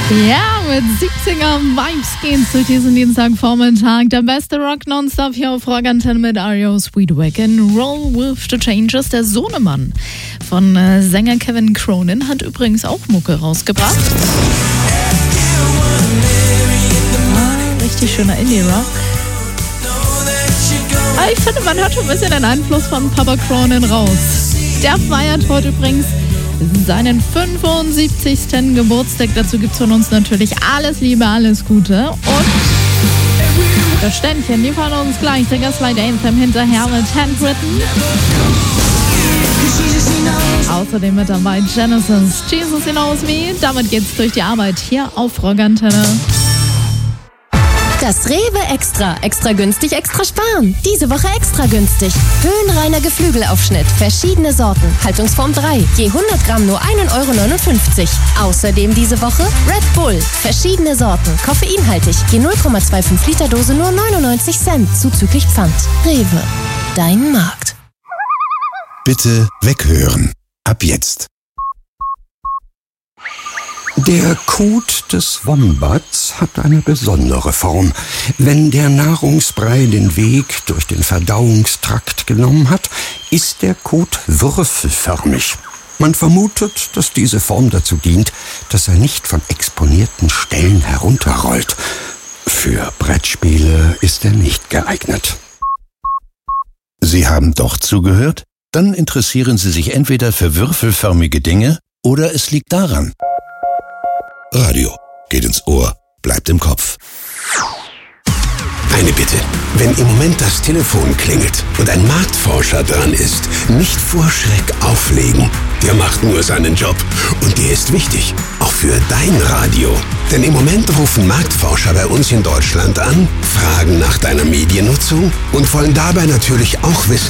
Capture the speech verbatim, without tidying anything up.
Ja, mit siebziger Vibes geht's durch diesen Dienstagvormittag. Der beste Rock nonstop hier auf Rock Antenne mit R E O Speedwagon. Roll with the Changes. Der Sohnemann von äh, Sänger Kevin Cronin hat übrigens auch Mucke rausgebracht. Ah, richtig schöner Indie-Rock. Aber ich finde, man hört schon ein bisschen den Einfluss von Papa Cronin raus. Der feiert heute übrigens seinen fünfundsiebzigsten Geburtstag. Dazu gibt's von uns natürlich alles Liebe, alles Gute. Und das Ständchen liefern uns gleich der Gaslight Anthem hinterher mit Handwritten. Außerdem mit dabei Genesis, Jesus Knows Me. Damit geht's durch die Arbeit hier auf Rock Antenne. Das Rewe Extra. Extra günstig, extra sparen. Diese Woche extra günstig. Höhenreiner Geflügelaufschnitt. Verschiedene Sorten. Haltungsform drei. Je hundert Gramm nur ein Euro neunundfünfzig. Außerdem diese Woche Red Bull. Verschiedene Sorten. Koffeinhaltig. Je null Komma fünfundzwanzig Liter Dose nur neunundneunzig Cent. Zuzüglich Pfand. Rewe. Dein Markt. Bitte weghören. Ab jetzt. Der Kot des Wombats hat eine besondere Form. Wenn der Nahrungsbrei den Weg durch den Verdauungstrakt genommen hat, ist der Kot würfelförmig. Man vermutet, dass diese Form dazu dient, dass er nicht von exponierten Stellen herunterrollt. Für Brettspiele ist er nicht geeignet. Sie haben doch zugehört? Dann interessieren Sie sich entweder für würfelförmige Dinge oder es liegt daran. Radio geht ins Ohr, bleibt im Kopf. Eine Bitte. Wenn im Moment das Telefon klingelt und ein Marktforscher dran ist, nicht vor Schreck auflegen. Der macht nur seinen Job und der ist wichtig, auch für dein Radio. Denn im Moment rufen Marktforscher bei uns in Deutschland an, fragen nach deiner Mediennutzung und wollen dabei natürlich auch wissen,